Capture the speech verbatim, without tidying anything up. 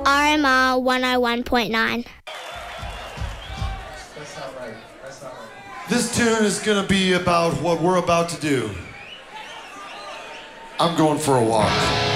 R M R one oh one point nine. That's not right. That's not right. This tune is gonna be about what we're about to do. I'm going for a walk.